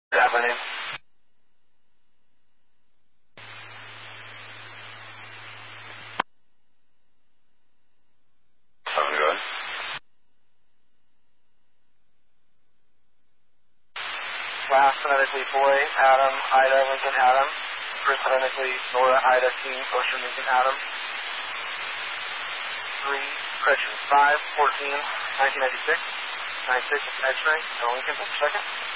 That's my name. How's it going? Last phonetically boy, Adam, Ida, Lincoln, Adam. First phonetically Nora, Ida, King, Ocean, Lincoln, Adam. 3, correction, 5, 14, 1996. 96 is X-ray, Lincoln, second.